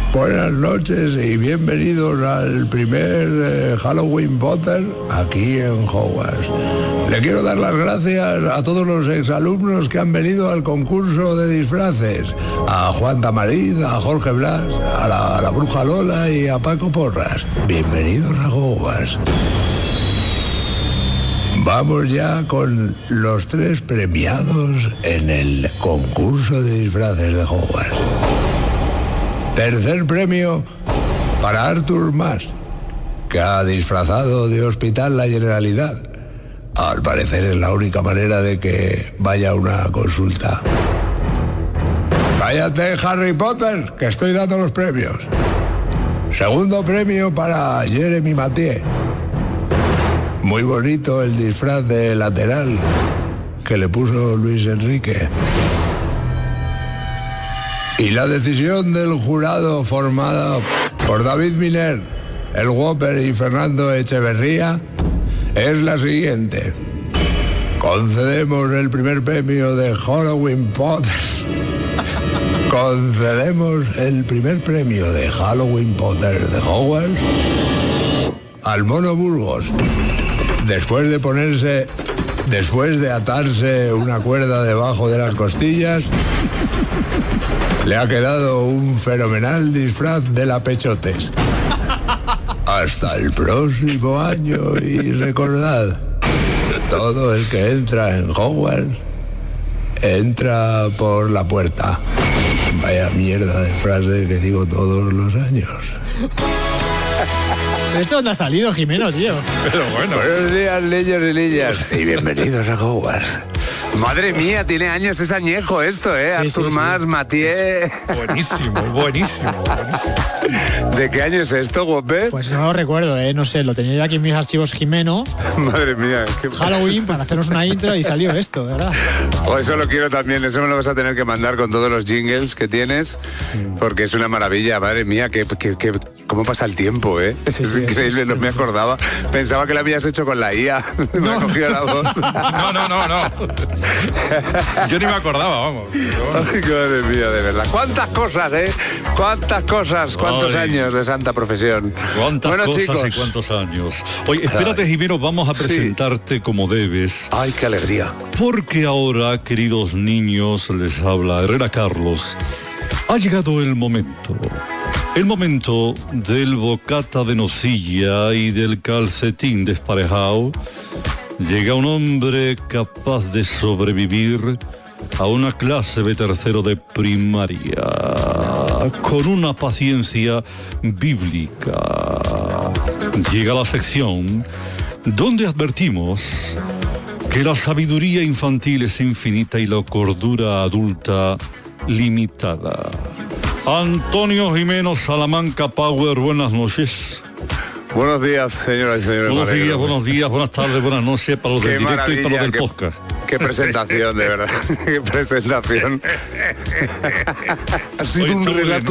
Buenas noches y bienvenidos al primer Halloween Potter aquí en Hogwarts. Le quiero dar las gracias a todos los exalumnos que han venido al concurso de disfraces. A Juan Tamariz, a Jorge Blas, a la Bruja Lola y a Paco Porras. Bienvenidos a Hogwarts. Vamos ya con los 3 premiados en el concurso de disfraces de Hogwarts. Tercer premio para Arthur Mas, que ha disfrazado de hospital la Generalidad. Al parecer es la única manera de que vaya a una consulta. Váyate, Harry Potter, que estoy dando los premios. Segundo premio para Jeremy Mathieu. Muy bonito el disfraz de lateral que le puso Luis Enrique. Y la decisión del jurado formada por David Miner, El Whopper y Fernando Echeverría es la siguiente. Concedemos el primer premio de Halloween Potter. Concedemos el primer premio de Halloween Potter de Hogwarts al Mono Burgos. Después de atarse una cuerda debajo de las costillas, le ha quedado un fenomenal disfraz de la Pechotes. Hasta el próximo año y recordad, todo el que entra en Hogwarts entra por la puerta. Vaya mierda de frase que digo todos los años. ¿Esto dónde ha salido, Jimeno, tío? Pero bueno. Buenos días, niños y niñas. Y bienvenidos a Hogwarts. Madre mía, tiene años, es añejo esto, ¿eh? Sí, Arthur Mas, Mathieu. Buenísimo. ¿De qué año es esto, Guape? Pues no lo recuerdo, no sé, lo tenía yo aquí en mis archivos Jimeno. Madre mía. Halloween, para hacernos una intro y salió esto, ¿verdad? Eso lo quiero también, eso me lo vas a tener que mandar con todos los jingles que tienes, porque es una maravilla, madre mía, cómo pasa el tiempo, ¿eh? Sí, es increíble, no me acordaba. Pensaba que lo habías hecho con la IA. Me ha cogido la voz. No. Yo ni me acordaba, vamos. Ay, madre mía, de verdad. ¿Cuántas cosas, ¿Cuántas cosas? ¿Cuántos años de santa profesión? ¿Cuántas cosas chicos, y cuántos años? Oye, espérate, Jimeno, vamos a presentarte como debes. Ay, qué alegría. Porque ahora, queridos niños, les habla Herrera Carlos. Ha llegado el momento. El momento del bocata de nocilla y del calcetín desparejado. Llega un hombre capaz de sobrevivir a una clase de tercero de primaria, con una paciencia bíblica. Llega la sección donde advertimos que la sabiduría infantil es infinita y la cordura adulta limitada. Antonio Jimeno Salamanca Power, buenas noches. Buenos días, señoras y señores. Buenos días, buenas tardes, buenas noches para los del directo y para los del podcast. Qué presentación, de verdad. Qué presentación. Ha sido un relato